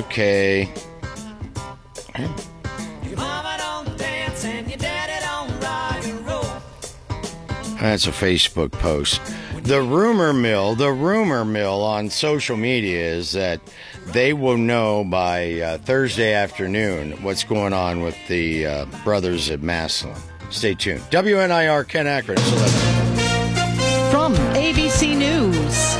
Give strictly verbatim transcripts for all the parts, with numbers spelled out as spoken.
Okay. That's a Facebook post. The rumor mill, the rumor mill on social media is that they will know by uh, Thursday afternoon what's going on with the uh, brothers at Massillon. Stay tuned. W N I R, Ken Akron, from A B C News,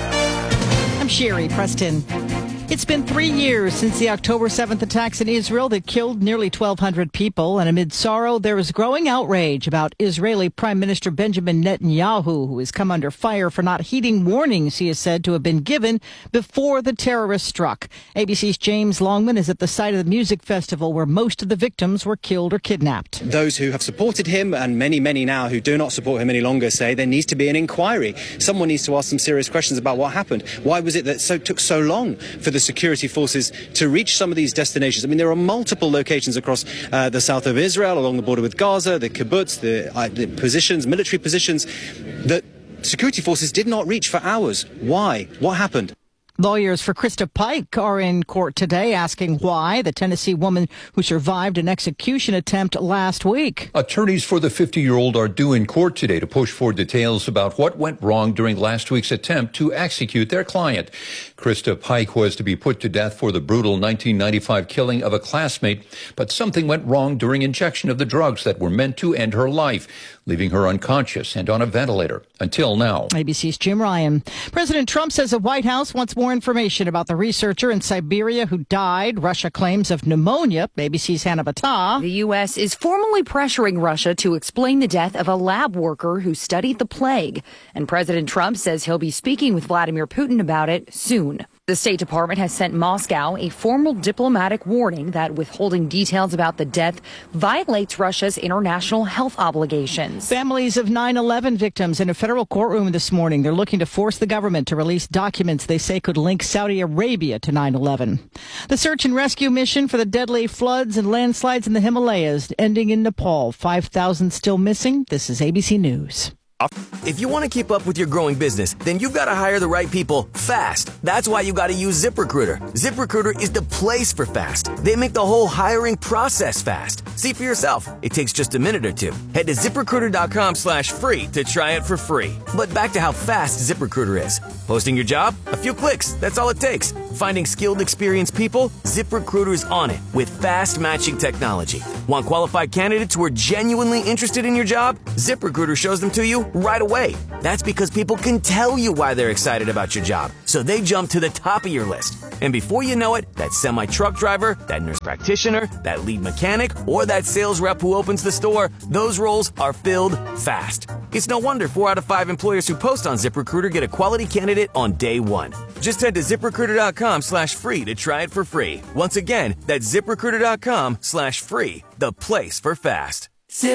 I'm Sherry Preston. It's been three years since the October seventh attacks in Israel that killed nearly twelve hundred people. And amid sorrow, there is growing outrage about Israeli Prime Minister Benjamin Netanyahu, who has come under fire for not heeding warnings he is said to have been given before the terrorists struck. A B C's James Longman is at the site of the music festival where most of the victims were killed or kidnapped. Those who have supported him, and many, many now who do not support him any longer, say there needs to be an inquiry. Someone needs to ask some serious questions about what happened. Why was it that so took so long for the security forces to reach some of these destinations? I mean, there are multiple locations across uh, the south of Israel, along the border with Gaza, the kibbutz, the, uh, the positions, military positions, that security forces did not reach for hours. Why? What happened? Lawyers for Krista Pike are in court today asking why, the Tennessee woman who survived an execution attempt last week. Attorneys for the fifty-year-old are due in court today to push for details about what went wrong during last week's attempt to execute their client. Krista Pike was to be put to death for the brutal nineteen ninety-five killing of a classmate, but something went wrong during injection of the drugs that were meant to end her life, leaving her unconscious and on a ventilator until now. A B C's Jim Ryan. President Trump says the White House wants more information about the researcher in Siberia who died. Russia claims of pneumonia. A B C's Hannah Battah. The U S is formally pressuring Russia to explain the death of a lab worker who studied the plague. And President Trump says he'll be speaking with Vladimir Putin about it soon. The State Department has sent Moscow a formal diplomatic warning that withholding details about the death violates Russia's international health obligations. Families of nine eleven victims in a federal courtroom this morning. They're looking to force the government to release documents they say could link Saudi Arabia to nine eleven. The search and rescue mission for the deadly floods and landslides in the Himalayas ending in Nepal. five thousand still missing. This is A B C News. If you want to keep up with your growing business, then you've got to hire the right people fast. That's why you got to use ZipRecruiter. ZipRecruiter is the place for fast. They make the whole hiring process fast. See for yourself. It takes just a minute or two. Head to ZipRecruiter.com slash free to try it for free. But back to how fast ZipRecruiter is. Posting your job? A few clicks. That's all it takes. Finding skilled, experienced people? ZipRecruiter is on it with fast matching technology. Want qualified candidates who are genuinely interested in your job? ZipRecruiter shows them to you right away. That's because people can tell you why they're excited about your job, so they jump to the top of your list. And before you know it, that semi-truck driver, that nurse practitioner, that lead mechanic, or that sales rep who opens the store, those roles are filled fast. It's no wonder four out of five employers who post on ZipRecruiter get a quality candidate on day one. Just head to ZipRecruiter.com slash free to try it for free. Once again, that's ZipRecruiter.com slash free, the place for fast.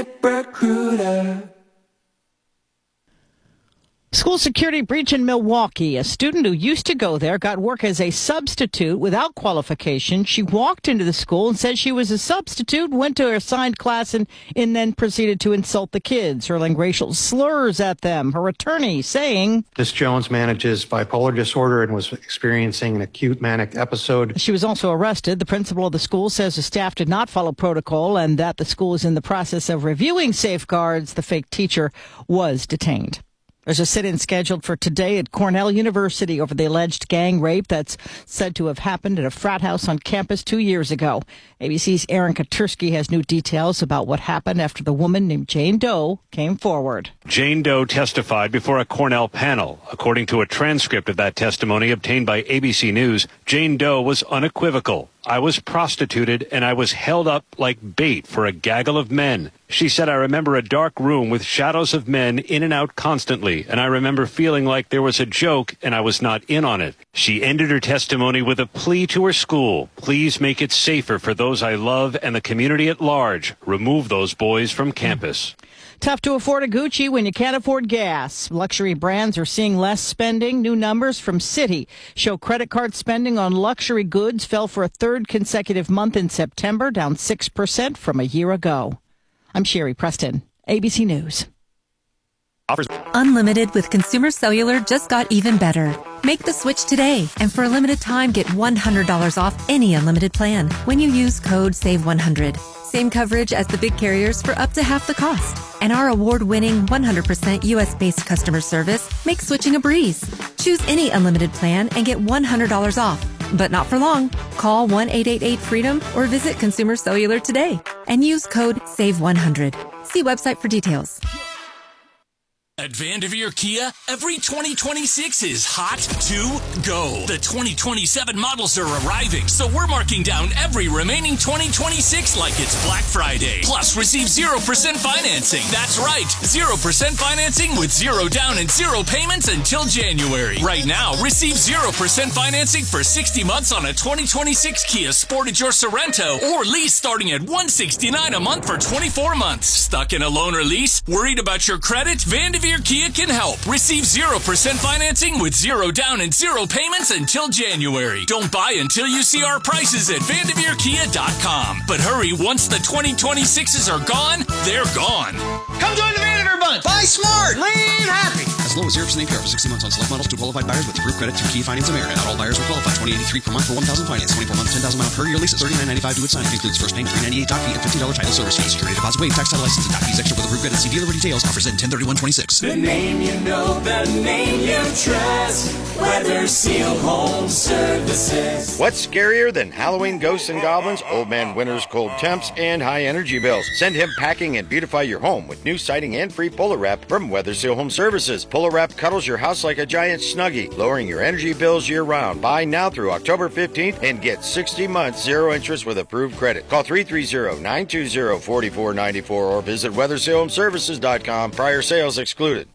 ZipRecruiter. School security breach in Milwaukee. A student who used to go there got work as a substitute without qualification. She walked into the school and said she was a substitute, went to her assigned class, and, and then proceeded to insult the kids, hurling racial slurs at them. Her attorney saying, Miss Jones manages bipolar disorder and was experiencing an acute manic episode. She was also arrested. The principal of the school says the staff did not follow protocol and that the school is in the process of reviewing safeguards. The fake teacher was detained. There's a sit-in scheduled for today at Cornell University over the alleged gang rape that's said to have happened at a frat house on campus two years ago. A B C's Aaron Katursky has new details about what happened after the woman named Jane Doe came forward. Jane Doe testified before a Cornell panel. According to a transcript of that testimony obtained by A B C News, Jane Doe was unequivocal. I was prostituted and I was held up like bait for a gaggle of men. She said, I remember a dark room with shadows of men in and out constantly, and I remember feeling like there was a joke and I was not in on it. She ended her testimony with a plea to her school. Please make it safer for those I love and the community at large. Remove those boys from campus. Tough to afford a Gucci when you can't afford gas. Luxury brands are seeing less spending. New numbers from Citi show credit card spending on luxury goods fell for a third consecutive month in September, down six percent from a year ago. I'm Sherry Preston, A B C News. Offers. Unlimited with Consumer Cellular just got even better. Make the switch today, and for a limited time, get one hundred dollars off any unlimited plan when you use code save one hundred. Same coverage as the big carriers for up to half the cost. And our award-winning one hundred percent U S-based customer service makes switching a breeze. Choose any unlimited plan and get one hundred dollars off. But not for long. Call one eight eight eight freedom or visit Consumer Cellular today and use code save one hundred. See website for details. At Vanderveer Kia, every twenty twenty-six is hot to go. The twenty twenty-seven models are arriving, so we're marking down every remaining twenty twenty-six like it's Black Friday. Plus, receive zero percent financing. That's right, zero percent financing with zero down and zero payments until January. Right now, receive zero percent financing for sixty months on a twenty twenty-six Kia Sportage or Sorento, or lease starting at one hundred sixty-nine dollars a month for twenty-four months. Stuck in a loan or lease? Worried about your credit? Vanderveer Kia can help. Receive zero percent financing with zero down and zero payments until January. Don't buy until you see our prices at Vanderveer Kia dot com. But hurry, once the twenty twenty-sixes are gone, they're gone. Come join the Vanderveer Bunch. Buy smart. Leave happy. As low as zero percent A P R for sixty months on select models to qualified buyers with approved credit through Kia Finance America. Not all buyers will qualify. twenty eighty-three per month for one thousand finance. twenty-four months, ten thousand mile per year lease at thirty-nine ninety-five to its sign. Includes first payment, three ninety-eight doc fee, and fifteen dollars title service fee. Security deposit waived. Tax title license and doc fees extra with approved credit. See dealer for details. Offers in ten thirty-one twenty-six. The name you know, the name you trust. Weather Seal Home Services. What's scarier than Halloween ghosts and goblins, old man winter's cold temps, and high energy bills? Send him packing and beautify your home with new siding and free Polar Wrap from Weather Seal Home Services. Polar Wrap cuddles your house like a giant Snuggie, lowering your energy bills year-round. Buy now through October fifteenth and get sixty months zero interest with approved credit. Call three three zero, nine two zero, four four nine four or visit weather seal home services dot com. Prior sales excluded.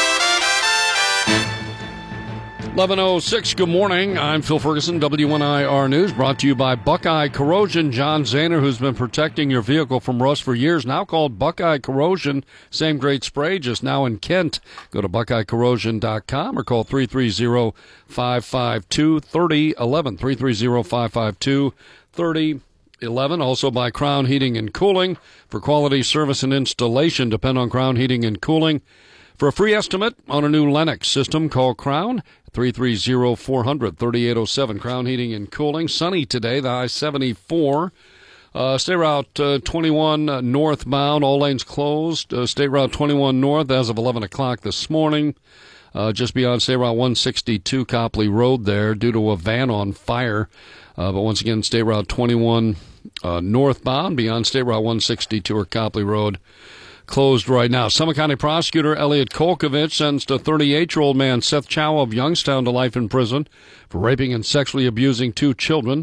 eleven oh six, good morning. I'm Phil Ferguson, W N I R News, brought to you by Buckeye Corrosion. John Zaner, who's been protecting your vehicle from rust for years, now called Buckeye Corrosion. Same great spray, just now in Kent. Go to buckeye corrosion dot com or call three three zero, five five two, three oh one one, three three zero, five five two, three oh one one. Also by Crown Heating and Cooling. For quality service and installation, depend on Crown Heating and Cooling. For a free estimate on a new Lennox system, call Crown, three three zero, four hundred, thirty-eight oh seven. Crown Heating and Cooling. Sunny today, the high seventy-four. Uh, State Route uh, twenty-one uh, northbound, all lanes closed. Uh, State Route twenty-one north as of eleven o'clock this morning. Uh, just beyond State Route one sixty-two, Copley Road there, due to a van on fire. Uh, but once again, State Route twenty-one uh, northbound, beyond State Route one sixty-two or Copley Road, closed right now. Summit County Prosecutor Elliot Kolkovich sentenced a thirty-eight-year-old man, Seth Chow of Youngstown, to life in prison for raping and sexually abusing two children.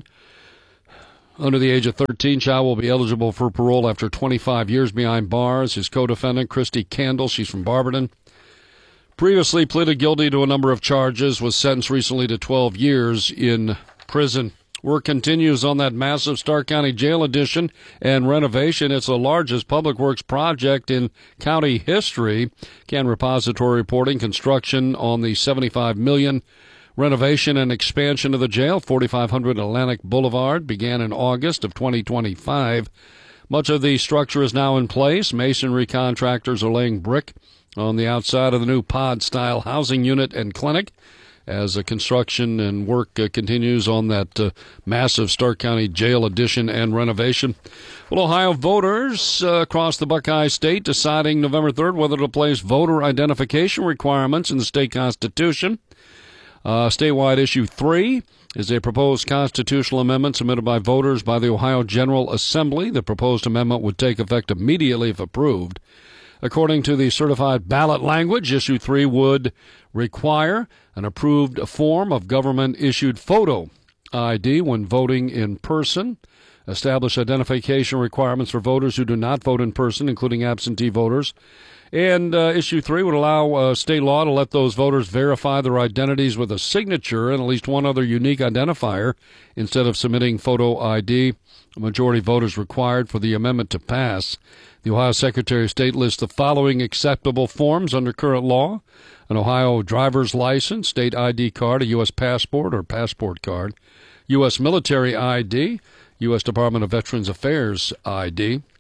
Under the age of thirteen, Chow will be eligible for parole after twenty-five years behind bars. His co-defendant, Christy Candle, she's from Barberton, previously pleaded guilty to a number of charges, was sentenced recently to twelve years in prison. Work continues on that massive Stark County Jail addition and renovation. It's the largest public works project in county history. Can Repository reporting construction on the seventy-five million dollars renovation and expansion of the jail, forty-five hundred Atlantic Boulevard, began in August of twenty twenty-five. Much of the structure is now in place. Masonry contractors are laying brick on the outside of the new pod-style housing unit and clinic as the construction and work uh, continues on that uh, massive Stark County Jail addition and renovation. Well, Ohio voters uh, across the Buckeye State deciding November third whether to place voter identification requirements in the state constitution. Uh, statewide issue three is a proposed constitutional amendment submitted by voters by the Ohio General Assembly. The proposed amendment would take effect immediately if approved. According to the certified ballot language, issue three would require an approved form of government-issued photo I D when voting in person, establish identification requirements for voters who do not vote in person, including absentee voters, and uh, issue three would allow uh, state law to let those voters verify their identities with a signature and at least one other unique identifier instead of submitting photo I D. A majority of voters required for the amendment to pass. The Ohio Secretary of State lists the following acceptable forms under current law: an Ohio driver's license, state I D card, a U S passport or passport card, U S military I D, U S Department of Veterans Affairs I D.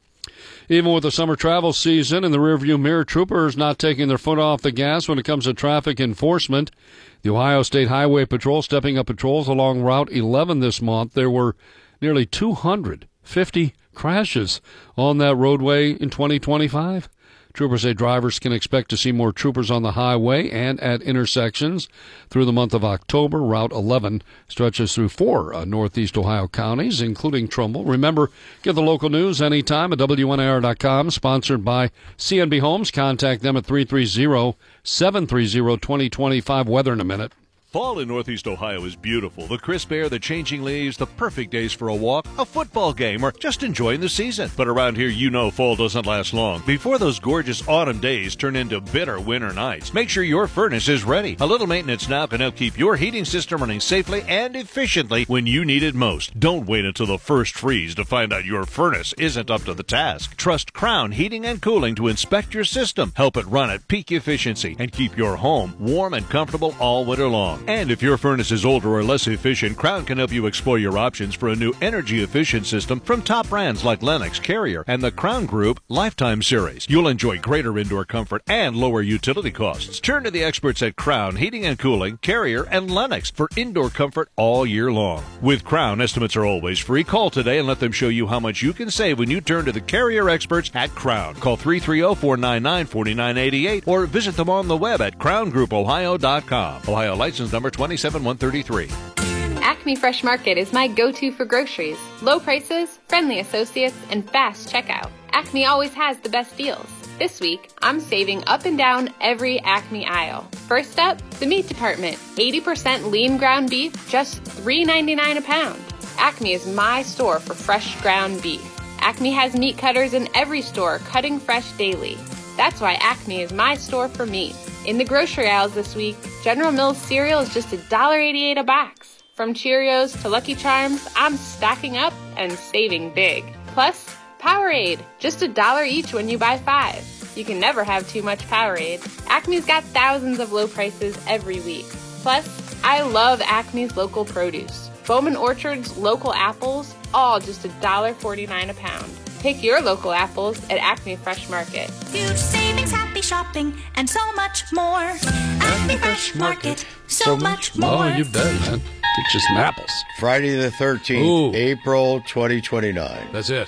Even with the summer travel season in the rearview mirror, troopers not taking their foot off the gas when it comes to traffic enforcement. The Ohio State Highway Patrol stepping up patrols along Route eleven this month. There were nearly two hundred fifty crashes on that roadway in twenty twenty-five. Troopers say drivers can expect to see more troopers on the highway and at intersections through the month of October. Route eleven stretches through four uh, northeast Ohio counties, including Trumbull. Remember, get the local news anytime at W N I R dot com, sponsored by C N B Homes. Contact them at three three zero, seven three zero, two zero two five. Weather in a minute. Fall in Northeast Ohio is beautiful. The crisp air, the changing leaves, the perfect days for a walk, a football game, or just enjoying the season. But around here, you know fall doesn't last long. Before those gorgeous autumn days turn into bitter winter nights, make sure your furnace is ready. A little maintenance now can help keep your heating system running safely and efficiently when you need it most. Don't wait until the first freeze to find out your furnace isn't up to the task. Trust Crown Heating and Cooling to inspect your system, help it run at peak efficiency, and keep your home warm and comfortable all winter long. And if your furnace is older or less efficient, Crown can help you explore your options for a new energy-efficient system from top brands like Lennox, Carrier, and the Crown Group Lifetime Series. You'll enjoy greater indoor comfort and lower utility costs. Turn to the experts at Crown Heating and Cooling, Carrier, and Lennox for indoor comfort all year long. With Crown, estimates are always free. Call today and let them show you how much you can save when you turn to the Carrier experts at Crown. Call three three zero, four nine nine, four nine eight eight or visit them on the web at crown group ohio dot com. Ohio license number twenty-seven one thirty-three. Acme Fresh Market is my go-to for groceries. Low prices, friendly associates, and fast checkout. Acme always has the best deals. This week, I'm saving up and down every Acme aisle. First up, the meat department. eighty percent lean ground beef, just three ninety-nine a pound. Acme is my store for fresh ground beef. Acme has meat cutters in every store, cutting fresh daily. That's why Acme is my store for meat. In the grocery aisles this week, General Mills cereal is just one dollar eighty-eight a box. From Cheerios to Lucky Charms, I'm stocking up and saving big. Plus, Powerade, just a dollar each when you buy five. You can never have too much Powerade. Acme's got thousands of low prices every week. Plus, I love Acme's local produce. Bowman Orchard's local apples, all just one dollar forty-nine a pound. Pick your local apples at Acme Fresh Market. Huge savings, happy shopping, and so much more. Acme Fresh Market, so much more. Oh, you bet, man. Get you some apples. Friday the thirteenth, Ooh. April twenty twenty-nine. That's it.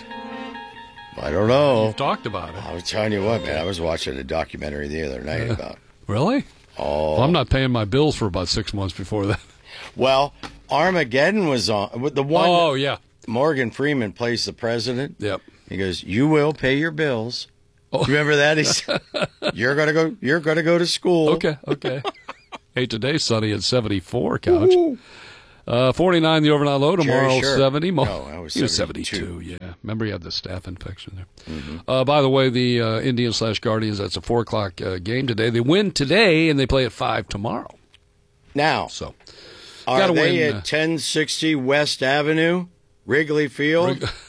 I don't know. You've talked about it. I was telling you what, man. I was watching a documentary the other night uh, about. Really? Oh. Well, I'm not paying my bills for about six months before that. Well, Armageddon was on. The one. Oh, yeah. Morgan Freeman plays the president. Yep. He goes, "You will pay your bills." Oh. You remember that? He said, "You're gonna go. You're gonna go to school." Okay. Okay. Hey, today's sunny at seventy-four. Couch. Uh, forty-nine the overnight low. Tomorrow sure. seventy. No, I was he was seventy-two. seventy-two. Yeah. Remember he had the staph infection there. Mm-hmm. Uh, by the way, the uh, Indians slash Guardians. That's a four o'clock uh, game today. They win today and they play at five tomorrow. Now, so are gotta they win, at uh, ten sixty West Avenue, Wrigley Field? Rig-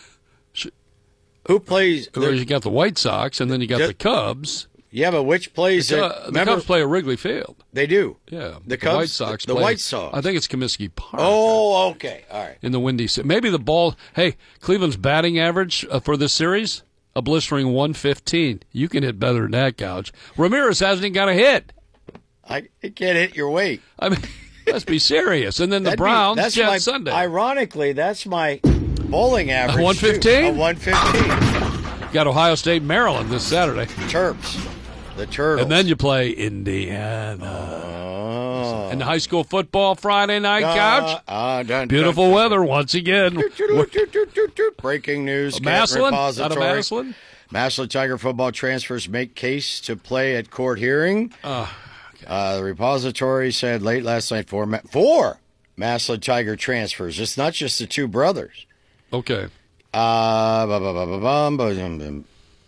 Who plays? Well, you got the White Sox, and then you got just, the Cubs. Yeah, but which plays? The, at, the remember, Cubs play at Wrigley Field. They do. Yeah, the Cubs, White Sox. The play, White Sox. I think it's Comiskey Park. Oh, okay, all right. In the Windy City, maybe the ball. Hey, Cleveland's batting average uh, for this series a blistering one fifteen. You can hit better than that, Couch. Ramirez hasn't even got a hit. I it can't hit your weight. I mean, let's be serious. And then the That'd Browns, be, that's Jets my, Sunday. Ironically, that's my bowling average. one fifteen. one fifteen. Got Ohio State, Maryland this Saturday. Terps. The Turtles. And then you play Indiana. Oh. And high school football Friday night, uh, Couch. Uh, dun, Beautiful dun, weather once again. Breaking news. Massillon? Out of Massillon? Massillon Tiger football transfers make case to play at court hearing. Uh, okay. uh, the repository said late last night four, ma- four Massillon Tiger transfers. It's not just the two brothers. Okay. Uh, bu- bu- bu- bu- bum, bu- bum, bum.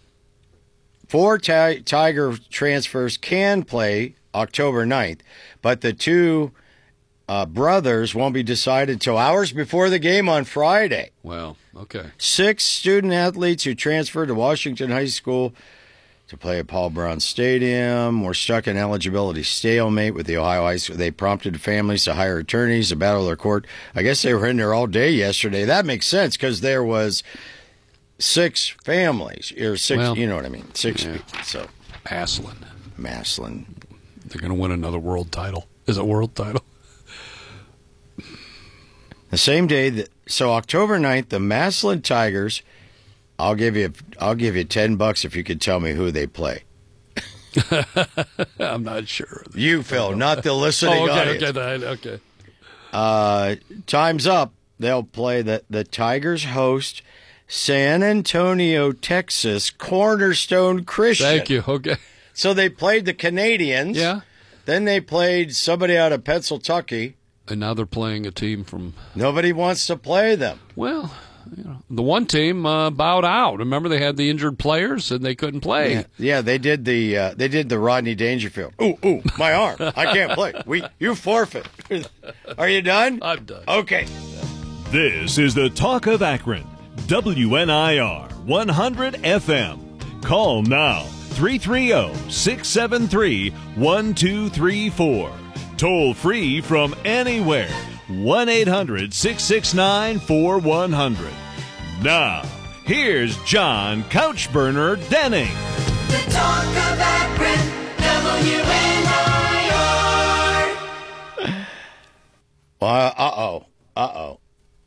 Four ti- Tiger transfers can play October ninth, but the two uh, brothers won't be decided until hours before the game on Friday. Well, okay. Six student athletes who transferred to Washington High School to play at Paul Brown Stadium were stuck in eligibility stalemate with the Ohio High School. They prompted families to hire attorneys to battle their court. I guess they were in there all day yesterday. That makes sense because there was six families, or six, Well, you know what I mean, six yeah. people. So Massillon. Massillon. They're going to win another world title. Is it world title? The same day that, so October ninth, the Massillon Tigers, I'll give you, I'll give you ten bucks if you could tell me who they play. I'm not sure. You, Phil, not the listening oh, okay, audience. okay, that- okay. Uh, time's up. They'll play the, the Tigers host San Antonio, Texas, Cornerstone Christian. Thank you. Okay. So they played the Canadians. Yeah. Then they played somebody out of Pennsylvania. And now they're playing a team from... Nobody wants to play them. Well, you know, the one team uh, bowed out. Remember, they had the injured players and they couldn't play. Yeah, yeah they did the uh, they did the Rodney Dangerfield. Ooh, ooh, my arm. I can't play. We you forfeit. Are you done? I'm done. Okay. This is the Talk of Akron, W N I R one hundred F M. Call now, three three zero, six seven three, one two three four. Toll free from anywhere, one eight hundred, six six nine, four one zero zero. Now, here's John Couchburner Denning. The Talk of Akron, W N I R. Uh, uh-oh. Uh-oh.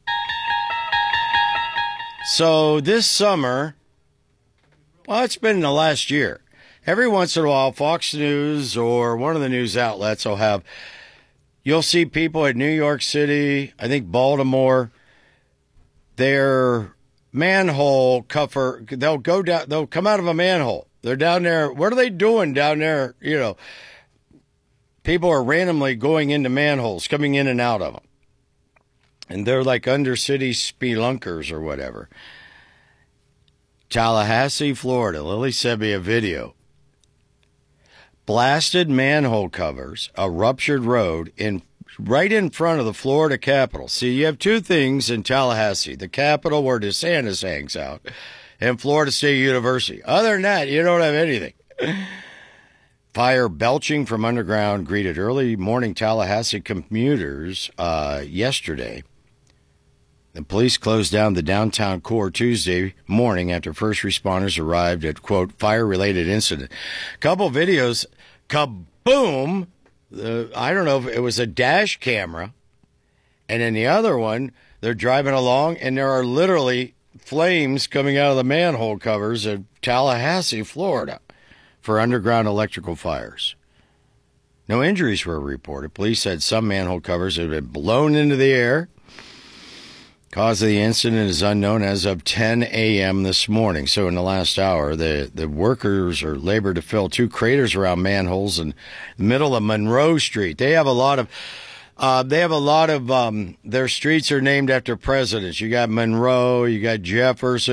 So this summer, well, it's been the last year. Every once in a while, Fox News or one of the news outlets will have, you'll see people at New York City, I think Baltimore, their manhole cover, they'll go down, they'll come out of a manhole. They're down there. What are they doing down there? You know, people are randomly going into manholes, coming in and out of them. And they're like undercity spelunkers or whatever. Tallahassee, Florida. Lily sent me a video. Blasted manhole covers, a ruptured road in right in front of the Florida Capitol. See, you have two things in Tallahassee: the Capitol where DeSantis hangs out, and Florida State University. Other than that, you don't have anything. Fire belching from underground greeted early morning Tallahassee commuters uh, yesterday. The police closed down the downtown core Tuesday morning after first responders arrived at, quote, fire-related incident. Couple videos, kaboom! Uh, I don't know if it was a dash camera. And in the other one, they're driving along, and there are literally flames coming out of the manhole covers of Tallahassee, Florida, for underground electrical fires. No injuries were reported. Police said some manhole covers had been blown into the air. Cause of the incident is unknown as of ten a.m. this morning. So in the last hour, the, the workers are labored to fill two craters around manholes in the middle of Monroe Street. They have a lot of, uh, they have a lot of, um, their streets are named after presidents. You got Monroe, you got Jefferson.